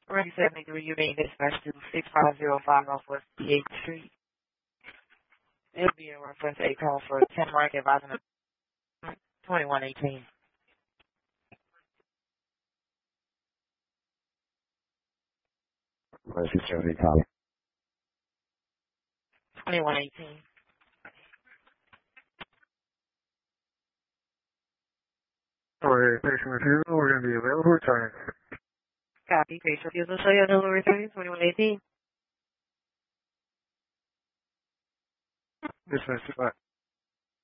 Ready 73, you being dispatched to 6505 off West 8th Street. It'll be in reference a call for 10 Mark advising 2118. Where's the security call? 2118. Alright, patient refusal, we're going to be available return. Copy. Patient refusal. Show you delivery returning 2118. Dismissed. Bye.